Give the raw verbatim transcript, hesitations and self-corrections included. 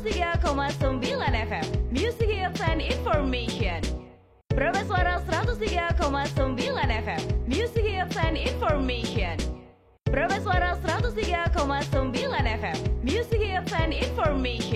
tiga koma sembilan F M Music Hits and Information. Praba Suara seratus tiga koma sembilan F M Music Hits and Information. Praba Suara seratus tiga koma sembilan F M Music Hits and Information.